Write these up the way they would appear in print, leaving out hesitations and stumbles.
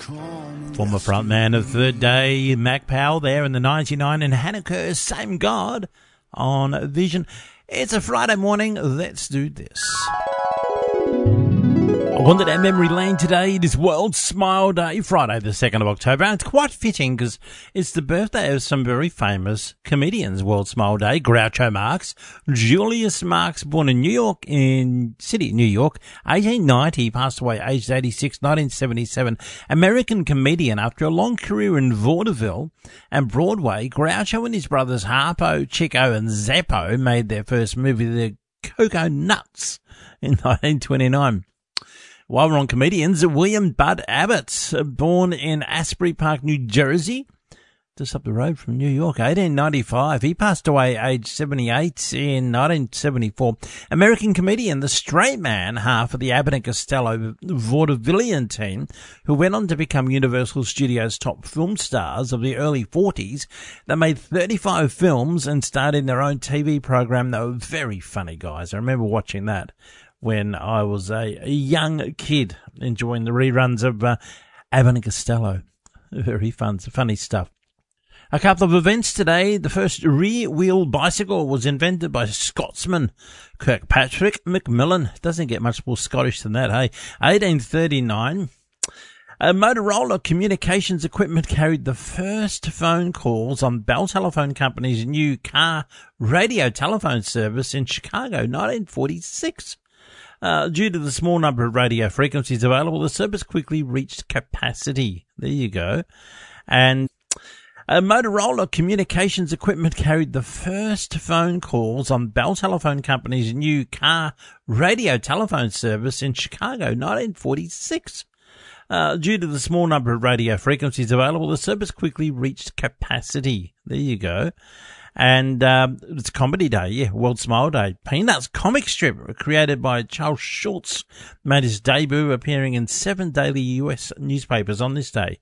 Former frontman of Third Day, Mac Powell there in the 99, and Hannah Kerr, Same God on Vision. It's a Friday morning. Let's do this. I wandered down memory lane today. It is World Smile Day, Friday the 2nd of October. And it's quite fitting because it's the birthday of some very famous comedians. World Smile Day, Groucho Marx, Julius Marx, born in New York, in City, New York, 1890, passed away aged 86, 1977. American comedian. After a long career in vaudeville and Broadway, Groucho and his brothers Harpo, Chico and Zeppo made their first movie, The Cocoa Nuts, in 1929. While we're on comedians, William Bud Abbott, born in Asbury Park, New Jersey, just up the road from New York, 1895. He passed away aged 78 in 1974. American comedian, the straight man, half of the Abbott and Costello vaudevillian team, who went on to become Universal Studios' top film stars of the early 40s. They made 35 films and started their own TV program. They were very funny guys. I remember watching that when I was a young kid, enjoying the reruns of Abbott and Costello. Very fun, funny stuff. A couple of events today. The first rear-wheel bicycle was invented by Scotsman Kirkpatrick Macmillan. Doesn't get much more Scottish than that, hey? 1839. Motorola Communications Equipment carried the first phone calls on Bell Telephone Company's new car radio telephone service in Chicago, 1946. Due to the small number of radio frequencies available, the service quickly reached capacity. There you go. And Motorola Communications Equipment carried the first phone calls on Bell Telephone Company's new car radio telephone service in Chicago, 1946. Due to the small number of radio frequencies available, the service quickly reached capacity. There you go. And it's Comedy Day, yeah, World Smile Day. Peanuts comic strip created by Charles Schulz made his debut, appearing in 7 daily US newspapers on this day,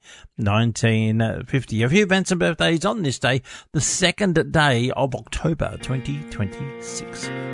1950. A few events and birthdays on this day, the 2nd day of October 2026.